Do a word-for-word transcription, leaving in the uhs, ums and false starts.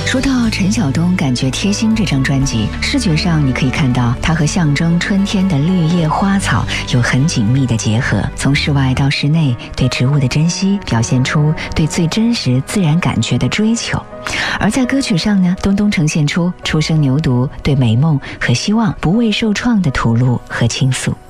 说到陈晓东感觉贴心这张专辑，视觉上你可以看到它和象征春天的绿叶花草有很紧密的结合，从室外到室内对植物的珍惜，表现出对最真实自然感觉的追求。而在歌曲上呢，东东呈现出初生牛犊对美梦和希望不畏受创的吐露和倾诉。